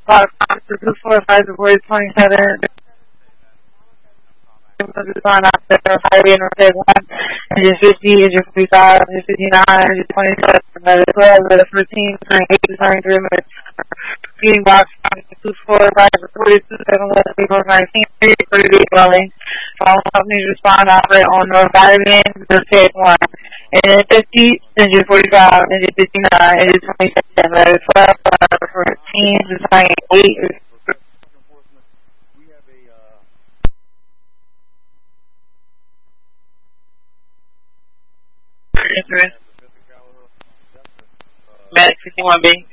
245 before 27. On out there, highway and rotate 1, engine 50, engine 55, engine 59, engine 27, letter 12, letter 14, turn 8, turn 3 minutes, feeding box, 245, 42, 7, 19, 38 dwelling, phone companies respond, operate on North Highway, rotate 1, engine 50, engine 45, engine 59, engine 27, letter 12, letter 14, turn 8, Medic 51B.